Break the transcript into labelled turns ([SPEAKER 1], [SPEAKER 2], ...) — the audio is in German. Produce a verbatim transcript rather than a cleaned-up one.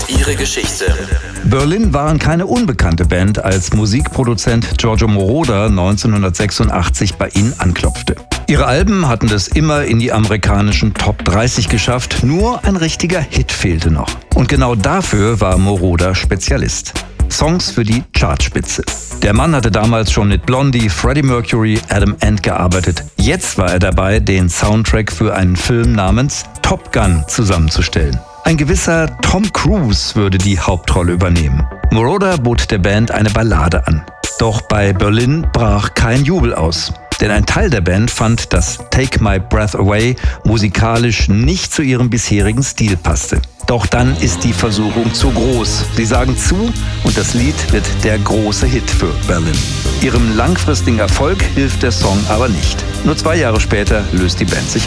[SPEAKER 1] ihre Geschichte.
[SPEAKER 2] Berlin waren keine unbekannte Band, als Musikproduzent Giorgio Moroder neunzehnhundertsechsundachtzig bei ihnen anklopfte. Ihre Alben hatten es immer in die amerikanischen Top dreißig geschafft, nur ein richtiger Hit fehlte noch. Und genau dafür war Moroder Spezialist. Songs für die Chartspitze. Der Mann hatte damals schon mit Blondie, Freddie Mercury, Adam Ant gearbeitet. Jetzt war er dabei, den Soundtrack für einen Film namens Top Gun zusammenzustellen. Ein gewisser Tom Cruise würde die Hauptrolle übernehmen. Moroder bot der Band eine Ballade an. Doch bei Berlin brach kein Jubel aus. Denn ein Teil der Band fand, dass Take My Breath Away musikalisch nicht zu ihrem bisherigen Stil passte. Doch dann ist die Versuchung zu groß. Sie sagen zu und das Lied wird der große Hit für Berlin. Ihrem langfristigen Erfolg hilft der Song aber nicht. Nur zwei Jahre später löst die Band sich